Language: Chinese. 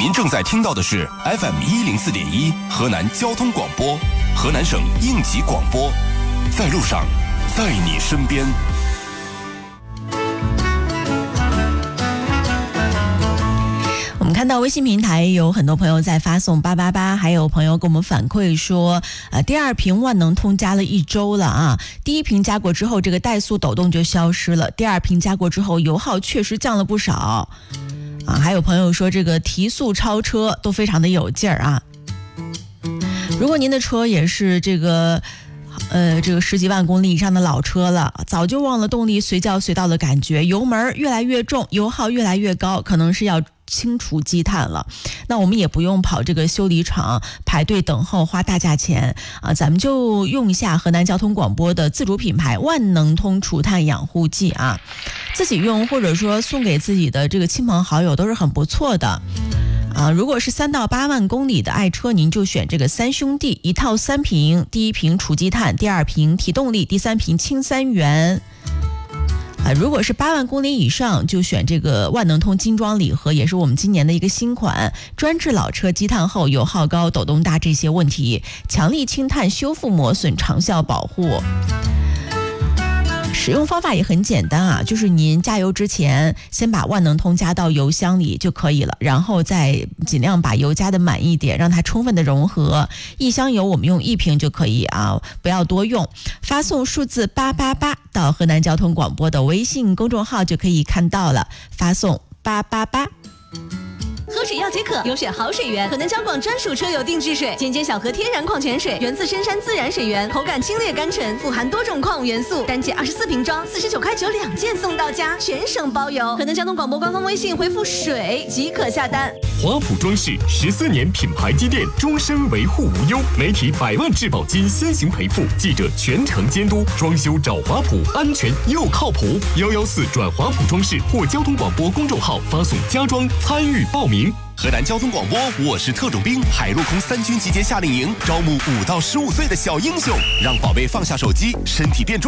您正在听到的是 FM104.1 河南交通广播，河南省应急广播，在路上，在你身边。 我们看到微信平台有很多朋友在发送888，还有朋友给我们反馈说，第二瓶万能通加了1周了啊，第一瓶加过之后，这个怠速抖动就消失了，第二瓶加过之后，油耗确实降了不少啊。还有朋友说，这个提速超车都非常的有劲儿啊。如果您的车也是这个10几万公里以上的老车了，早就忘了动力随叫随到的感觉，油门越来越重，油耗越来越高，可能是要清除积碳了。那我们也不用跑这个修理厂排队等候花大价钱啊，咱们就用一下河南交通广播的自主品牌万能通除碳养护剂啊，自己用或者说送给自己的这个亲朋好友都是很不错的啊。如果是3到8万公里的爱车，您就选这个3兄弟一套3瓶，第一瓶除积碳，第二瓶提动力，第三瓶清3元。如果是8万公里以上，就选这个万能通精装礼盒，也是我们今年的一个新款，专治老车积碳后、油耗高、抖动大这些问题，强力清碳、修复磨损、长效保护。使用方法也很简单啊，就是您加油之前先把万能通加到油箱里就可以了，然后再尽量把油加的满一点，让它充分的融合。1箱油我们用1瓶就可以啊，不要多用。发送数字888到河南交通广播的微信公众号就可以看到了，发送888。 喝水要解渴，有选好水源，河南交广专属车友定制水，间小河天然矿泉水，源自深山自然水源，口感清冽甘醇，富含多种矿物元素，单件24瓶装，49块92件送到家，全省包邮。河南交通广播官方微信回复水即可下单。 华普装饰14年品牌积淀，终身维护无忧，媒体100万质保金先行赔付，记者全程监督，装修找华普，安全又靠谱。114转华普装饰或交通广播公众号发送家装参与报名。 河南交通广播，我是特种兵，海陆空3军集结夏令营，招募5到15岁的小英雄，让宝贝放下手机，身体变壮。